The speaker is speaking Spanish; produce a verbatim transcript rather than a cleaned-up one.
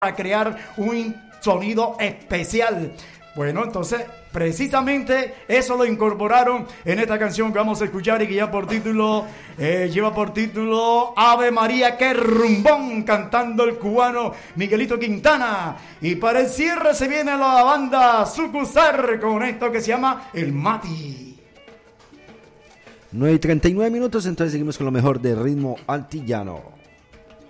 para crear un sonido especial. Bueno, entonces precisamente eso lo incorporaron en esta canción que vamos a escuchar y que ya por título eh, lleva por título Ave María, qué rumbón, cantando el cubano Miguelito Quintana. Y para el cierre se viene la banda Sucusar con esto que se llama El Mati. nueve y treinta y nueve minutos, entonces seguimos con lo mejor de ritmo antillano.